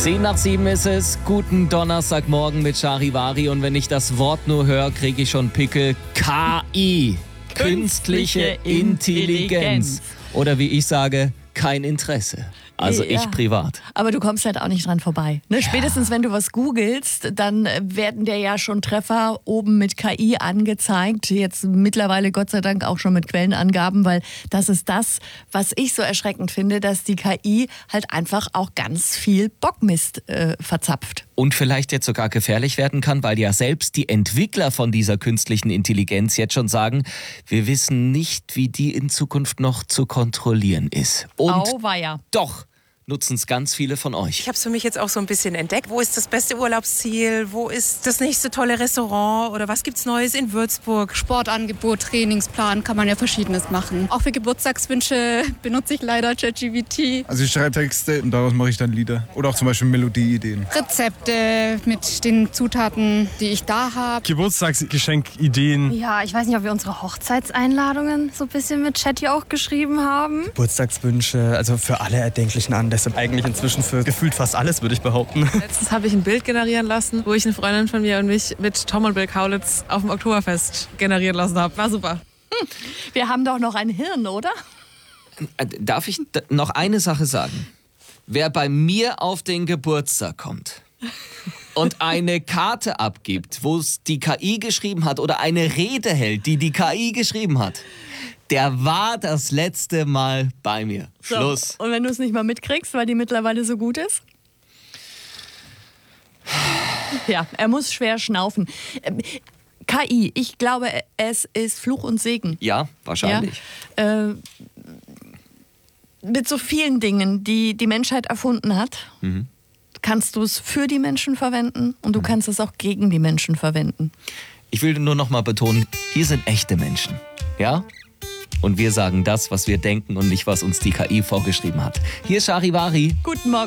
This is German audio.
10:07 ist es. Guten Donnerstagmorgen mit Charivari. Und wenn ich das Wort nur höre, kriege ich schon Pickel. KI. Künstliche Intelligenz. Oder wie ich sage, kein Interesse. Also Ja. ich privat. Aber du kommst halt auch nicht dran vorbei. Ne? Spätestens wenn du was googelst, dann werden dir ja schon Treffer oben mit KI angezeigt. Jetzt mittlerweile Gott sei Dank auch schon mit Quellenangaben, weil das ist das, was ich so erschreckend finde, dass die KI halt einfach auch ganz viel Bockmist verzapft. Und vielleicht jetzt sogar gefährlich werden kann, weil ja selbst die Entwickler von dieser künstlichen Intelligenz jetzt schon sagen, wir wissen nicht, wie die in Zukunft noch zu kontrollieren ist. Und Auweia. doch nutzen es ganz viele von euch. Ich habe es für mich jetzt auch so ein bisschen entdeckt. Wo ist das beste Urlaubsziel? Wo ist das nächste tolle Restaurant? Oder was gibt's Neues in Würzburg? Sportangebot, Trainingsplan, kann man ja Verschiedenes machen. Auch für Geburtstagswünsche benutze ich leider ChatGPT. Also ich schreibe Texte und daraus mache ich dann Lieder. Oder auch zum Beispiel Melodieideen. Rezepte mit den Zutaten, die ich da habe. Geburtstagsgeschenkideen. Ja, ich weiß nicht, ob wir unsere Hochzeitseinladungen so ein bisschen mit Chat hier auch geschrieben haben. Geburtstagswünsche, also für alle erdenklichen Anlässe. Eigentlich inzwischen für gefühlt fast alles, würde ich behaupten. Letztens habe ich ein Bild generieren lassen, wo ich eine Freundin von mir und mich mit Tom und Bill Kaulitz auf dem Oktoberfest generieren lassen habe. War super. Wir haben doch noch ein Hirn, oder? Darf ich noch eine Sache sagen? Wer bei mir auf den Geburtstag kommt und eine Karte abgibt, wo es die KI geschrieben hat, oder eine Rede hält, die KI geschrieben hat, der war das letzte Mal bei mir. So. Schluss. Und wenn du es nicht mal mitkriegst, weil die mittlerweile so gut ist? Ja, er muss schwer schnaufen. KI, ich glaube, es ist Fluch und Segen. Ja, wahrscheinlich. Ja, mit so vielen Dingen, die die Menschheit erfunden hat, kannst du es für die Menschen verwenden und du kannst es auch gegen die Menschen verwenden. Ich will nur noch mal betonen, hier sind echte Menschen. Ja? Und wir sagen das, was wir denken und nicht, was uns die KI vorgeschrieben hat. Hier ist Charivari. Guten Morgen.